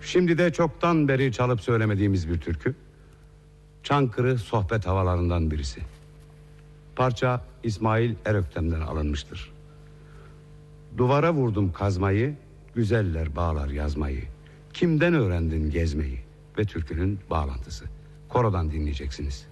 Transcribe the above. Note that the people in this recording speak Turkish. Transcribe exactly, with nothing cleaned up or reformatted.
Şimdi de çoktan beri çalıp söylemediğimiz bir türkü. Çankırı sohbet havalarından birisi. Parça İsmail Eröktem'den alınmıştır. Duvara vurdum kazmayı, güzeller bağlar yazmayı. Kimden öğrendin gezmeyi? Ve türkünün bağlantısı. Korodan dinleyeceksiniz.